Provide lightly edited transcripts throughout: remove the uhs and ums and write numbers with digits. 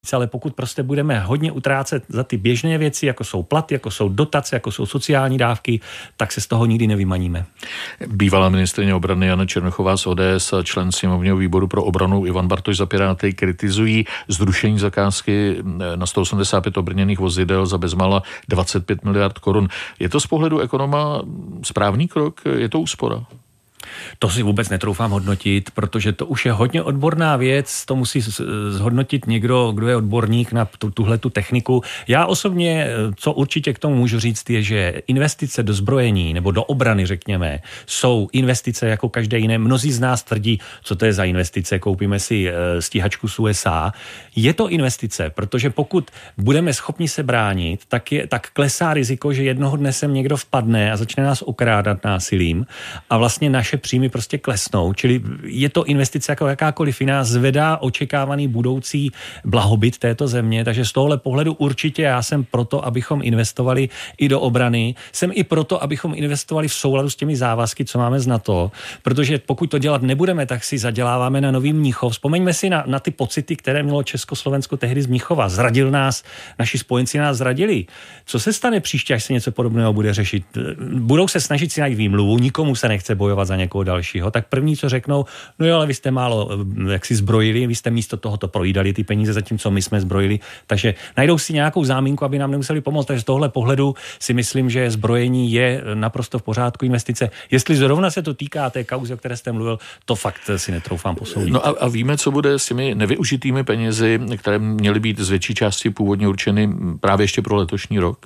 ale pokud prostě budeme hodně utrácet za ty běžné věci, jako jsou platy, jako jsou dotace, jako jsou sociální dávky, tak se z toho nikdy nevymaníme. Bývalá ministryně obrany Jana Černochová z ODS a člen sněmovního výboru pro obranu Ivan Bartoš za Piráty kritizují zrušení zakázky na 185 obrněných vozidel za bezmála 25 miliard korun. Je to z pohledu ekonoma správný krok? Je to úspora? To si vůbec netroufám hodnotit, protože to už je hodně odborná věc, to musí zhodnotit někdo, kdo je odborník na tuhletu techniku. Já osobně, co určitě k tomu můžu říct, je, že investice do zbrojení nebo do obrany, řekněme, jsou investice jako každé jiné. Mnozí z nás tvrdí, co to je za investice, koupíme si stíhačku z USA. Je to investice, protože pokud budeme schopni se bránit, tak klesá riziko, že jednoho dne sem někdo vpadne a začne nás okrádat násilím a vlastně naše příjmy prostě klesnou, čili je to investice jako jakákoliv jiná, zvedá očekávaný budoucí blahobyt této země, takže z tohohle pohledu určitě já jsem proto, abychom investovali i do obrany, jsem i proto, abychom investovali v souladu s těmi závazky, co máme z NATO, protože pokud to dělat nebudeme, tak si zaděláváme na Nový Mnichov. Vzpomeňme si na ty pocity, které mělo Československo tehdy z Mnichova. Zradil nás, naši spojenci nás zradili. Co se stane příště, až se něco podobného bude řešit? Budou se snažit si najít výmluvu, nikomu se nechce bojovat za někoho dalšího, tak první, co řeknou, no jo, ale vy jste málo jak si zbrojili, vy jste místo tohoto projídali ty peníze, zatímco my jsme zbrojili, takže najdou si nějakou záminku, aby nám nemuseli pomoct. Takže z tohle pohledu si myslím, že zbrojení je naprosto v pořádku investice. Jestli zrovna se to týká té kauzy, o které jste mluvil, to fakt si netroufám posoudit. No a víme, co bude s těmi nevyužitými penězi, které měly být z větší části původně určeny právě ještě pro letošní rok?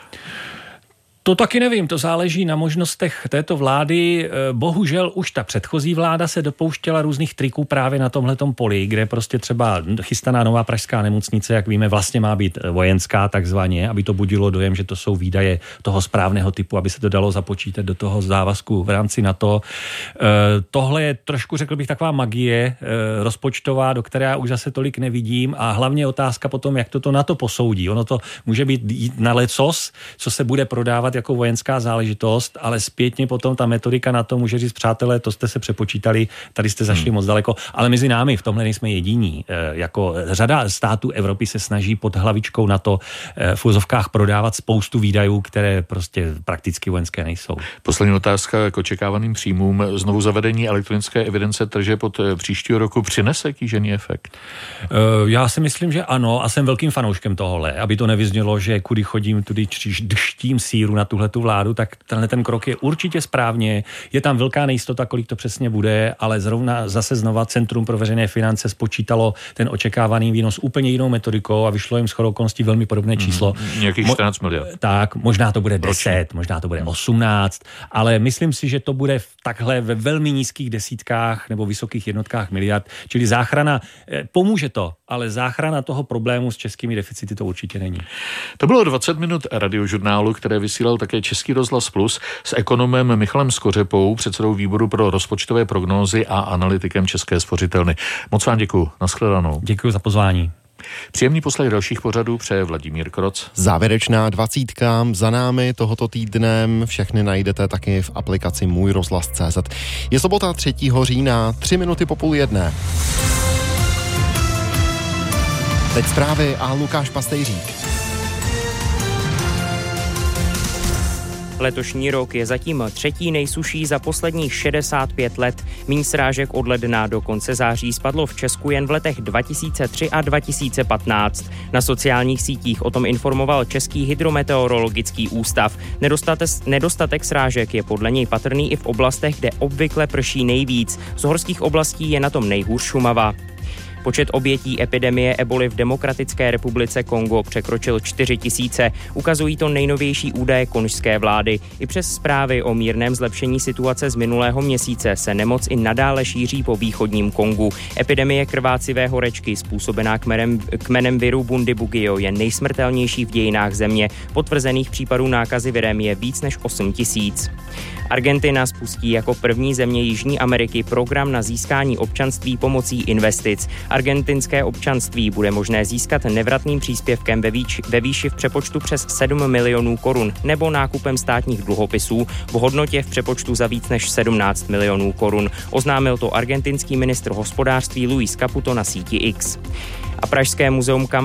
To taky nevím, to záleží na možnostech této vlády. Bohužel už ta předchozí vláda se dopouštěla různých triků právě na tomhletom poli, kde prostě třeba chystaná nová pražská nemocnice, jak víme, vlastně má být vojenská takzvaně, aby to budilo dojem, že to jsou výdaje toho správného typu, aby se to dalo započítat do toho závazku v rámci NATO. Tohle je trošku, řekl bych, taková magie rozpočtová, do které já už zase tolik nevidím a hlavně otázka potom, jak to NATO posoudí. Ono to může být jít na lecos, co se bude prodávat jako vojenská záležitost, ale zpětně potom ta metodika na to může říct, přátelé, to jste se přepočítali, tady jste zašli moc daleko, ale mezi námi v tomhle nejsme jediní. Jako řada států Evropy se snaží pod hlavičkou NATO v úzovkách prodávat spoustu výdajů, které prostě prakticky vojenské nejsou. Poslední otázka k očekávaným příjmům. Znovu zavedení elektronické evidence tržeb od příštího roku přinese kýžený efekt? Já si myslím, že ano a jsem velkým fanouškem tohohle, aby to nevyznělo, že kudy chodím, tudy dštím síru na tuhletu vládu, tak tenhle ten krok je určitě správně. Je tam velká nejistota, kolik to přesně bude, ale zase znova Centrum pro veřejné finance spočítalo ten očekávaný výnos úplně jinou metodikou a vyšlo jim shodou okolností velmi podobné číslo. Nějakých 14 miliard. Tak, možná to bude 10, možná to bude 18, ale myslím si, že to bude takhle ve velmi nízkých desítkách nebo vysokých jednotkách miliard, čili záchrana, pomůže to, ale záchrana toho problému s českými deficity to určitě není. To bylo 20 minut radiožurnálu, které vysílal také Český rozhlas Plus s ekonomem Michalem Skořepou, předsedou výboru pro rozpočtové prognózy a analytikem České spořitelny. Moc vám děkuju. Nashledanou. Děkuji za pozvání. Příjemný poslech dalších pořadů přeje Vladimír Kroc. Závěrečná 20 za námi tohoto týdnem. Všechny najdete taky v aplikaci Můj rozhlas.cz. Je sobota 3. října, 3 minuty po 12:30. Teď zprávy a Lukáš Pastejřík. Letošní rok je zatím třetí nejsušší za posledních 65 let. Míň srážek od ledna do konce září spadlo v Česku jen v letech 2003 a 2015. Na sociálních sítích o tom informoval Český hydrometeorologický ústav. Nedostatek srážek je podle něj patrný i v oblastech, kde obvykle prší nejvíc. Z horských oblastí je na tom nejhůř Šumava. Počet obětí epidemie eboly v Demokratické republice Kongo překročil 4 000. Ukazují to nejnovější údaje konžské vlády. I přes zprávy o mírném zlepšení situace z minulého měsíce se nemoc i nadále šíří po východním Kongu. Epidemie krvácivé horečky způsobená kmenem viru Bundibugyo je nejsmrtelnější v dějinách země. Potvrzených případů nákazy virem je víc než 8 000. Argentina spustí jako první země Jižní Ameriky program na získání občanství pomocí investic. Argentinské občanství bude možné získat nevratným příspěvkem ve výši v přepočtu přes 7 milionů korun nebo nákupem státních dluhopisů v hodnotě v přepočtu za víc než 17 milionů korun. Oznámil to argentinský ministr hospodářství Luis Caputo na síti X. A Pražské muzeum